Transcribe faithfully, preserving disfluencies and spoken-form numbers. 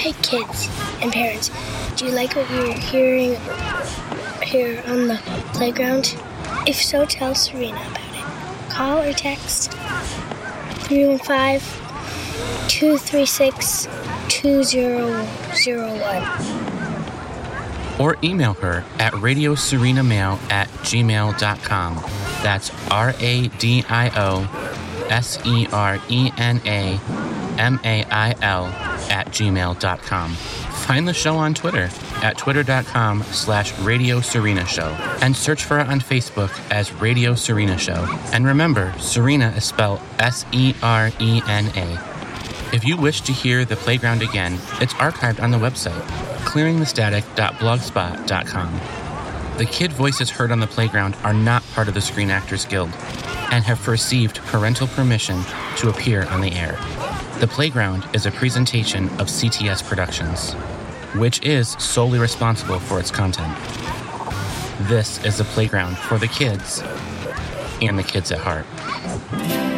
Hey kids and parents, do you like what you're hearing here on the playground? If so, tell Serena about it. Call or text three one five, two three six, two zero zero one. Or email her at radioserenamail at gmail dot com. That's R A D I O S E R E N A M A I L at gmail dot com. Find the show on Twitter at twitter.com slash Radio Serena Show and search for it on Facebook as Radio Serena Show. And remember, Serena is spelled S E R E N A. If you wish to hear The Playground again, it's archived on the website, clearing the static dot blogspot dot com. The kid voices heard on The Playground are not part of the Screen Actors Guild and have received parental permission to appear on the air. The Playground is a presentation of C T S Productions, which is solely responsible for its content. This is The Playground for the kids and the kids at heart.